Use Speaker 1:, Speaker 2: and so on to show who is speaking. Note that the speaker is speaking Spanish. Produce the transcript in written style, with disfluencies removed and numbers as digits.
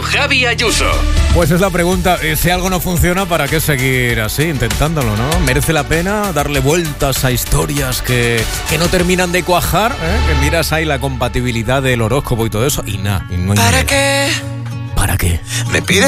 Speaker 1: Javi Ayuso.
Speaker 2: Pues es la pregunta, si algo no funciona, ¿para qué seguir así, intentándolo, no? ¿Merece la pena darle vueltas a historias que no terminan de cuajar? Que miras ahí la compatibilidad del horóscopo y todo eso y nada, y no hay
Speaker 3: ¿Para
Speaker 2: manera.
Speaker 3: qué?
Speaker 2: ¿Para qué?
Speaker 3: Me pides